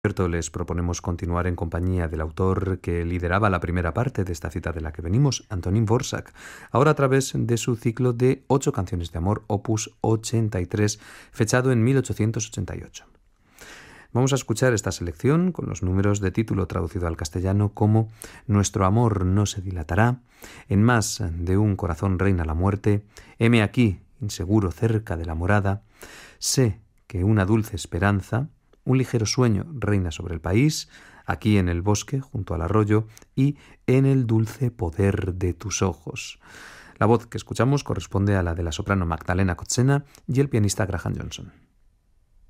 Les proponemos continuar en compañía del autor que lideraba la primera parte de esta cita de la que venimos, Antonín Dvořák, ahora a través de su ciclo de 8 canciones de amor, opus 83, fechado en 1888. Vamos a escuchar esta selección con los números de título traducido al castellano como Nuestro amor no se dilatará, En más de un corazón reina la muerte, Heme aquí, inseguro cerca de la morada, Sé que una dulce esperanza, Un ligero sueño reina sobre el país, Aquí en el bosque, junto al arroyo, y En el dulce poder de tus ojos. La voz que escuchamos corresponde a la de la soprano Magdalena Kotzena y el pianista Graham Johnson.